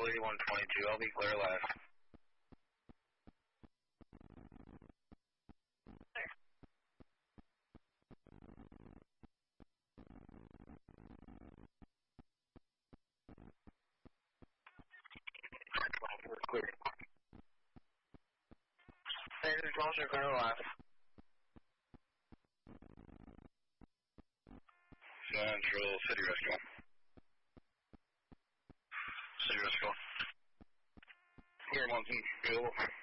4122, I'll be clear last. Clear. Hey, this is Monster, clear last. Central City Rescue. City Rescue. Clear Mountain, available.